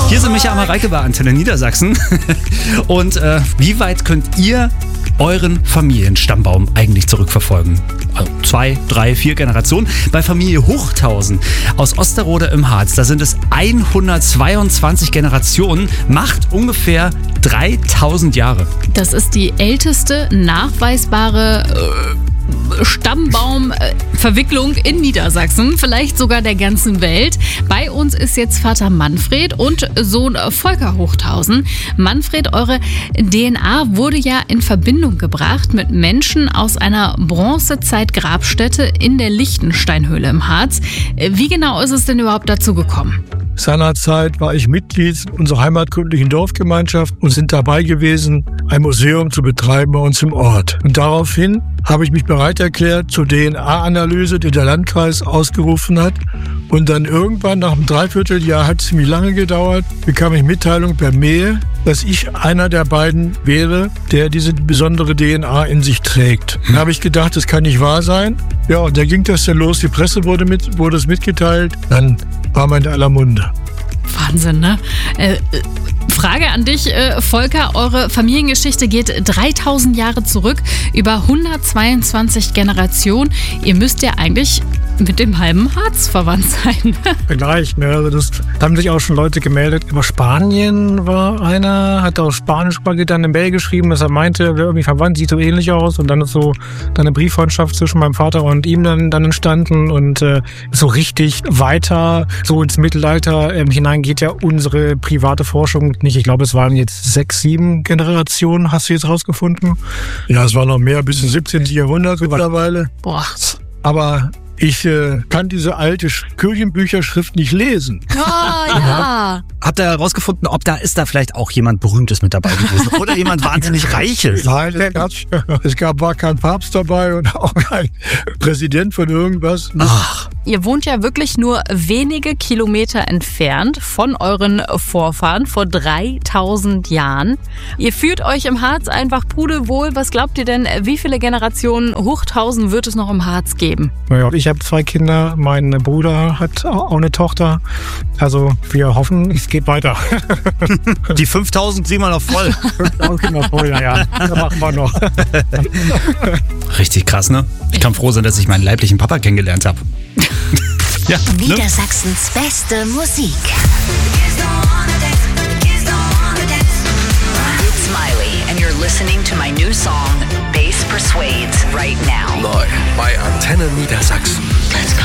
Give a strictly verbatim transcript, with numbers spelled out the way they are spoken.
Hier sind Micha Mareike bei Antenne Niedersachsen. Und äh, wie weit könnt ihr euren Familienstammbaum eigentlich zurückverfolgen? Also zwei, drei, vier Generationen. Bei Familie Huchthausen aus Osterode im Harz, da sind es hundertzweiundzwanzig Generationen, macht ungefähr dreitausend Jahre. Das ist die älteste nachweisbare äh, Stammbaumverwicklung in Niedersachsen, vielleicht sogar der ganzen Welt. Bei uns ist jetzt Vater Manfred und Sohn Volker Huchthausen. Manfred, eure D N A wurde ja in Verbindung gebracht mit Menschen aus einer Bronzezeit-Grabstätte in der Lichtensteinhöhle im Harz. Wie genau ist es denn überhaupt dazu gekommen? Seinerzeit war ich Mitglied unserer heimatkundlichen Dorfgemeinschaft und sind dabei gewesen, ein Museum zu betreiben bei uns im Ort. Und daraufhin habe ich mich bereit erklärt zur D N A-Analyse, die der Landkreis ausgerufen hat. Und dann irgendwann, nach einem Dreivierteljahr, hat es ziemlich lange gedauert, bekam ich Mitteilung per Mail, dass ich einer der beiden wäre, der diese besondere D N A in sich trägt. Dann habe ich gedacht, das kann nicht wahr sein. Ja, und da ging das dann los. Die Presse wurde, mit, wurde es mitgeteilt. Dann war man in aller Munde. Wahnsinn, ne? Äh, Frage an dich, äh, Volker. Eure Familiengeschichte geht dreitausend Jahre zurück, über hundertzweiundzwanzig Generationen. Ihr müsst ja eigentlich mit dem halben Harz verwandt sein. Vielleicht, ne? Also das haben sich auch schon Leute gemeldet. Über Spanien war einer, hat auf Spanisch mal dann eine Mail geschrieben, dass er meinte, er wäre irgendwie verwandt, sieht so ähnlich aus. Und dann ist so dann eine Brieffreundschaft zwischen meinem Vater und ihm dann, dann entstanden. Und äh, so richtig weiter, so ins Mittelalter ähm, hinein geht ja unsere private Forschung nicht. Ich glaube, es waren jetzt sechs, sieben Generationen, hast du jetzt rausgefunden? Ja, es war noch mehr, bis ins siebzehnten. Jahrhundert mittlerweile. Boah. Aber ich äh, kann diese alte Sch- Kirchenbücherschrift nicht lesen. Oh, ja. Habt ihr herausgefunden, ob da ist da vielleicht auch jemand Berühmtes mit dabei gewesen oder jemand wahnsinnig Reiches? Nein, es gab, es gab war kein Papst dabei und auch kein Präsident von irgendwas. Ach. Ihr wohnt ja wirklich nur wenige Kilometer entfernt von euren Vorfahren vor dreitausend Jahren. Ihr fühlt euch im Harz einfach pudelwohl. Was glaubt ihr denn, wie viele Generationen Huchthausen wird es noch im Harz geben? Naja, ich habe zwei Kinder, mein Bruder hat auch eine Tochter. Also wir hoffen, es geht weiter. Die fünftausend sind wir noch voll. fünftausend Kinder voll, ja, ja. Das machen wir noch. Richtig krass, ne? Ich kann froh sein, dass ich meinen leiblichen Papa kennengelernt habe. Ja, ne? Niedersachsens beste Musik. It's Smiley, and you're listening to my new song, Bass Persuades, right now. Neu bei Antenne Niedersachsen. Let's go.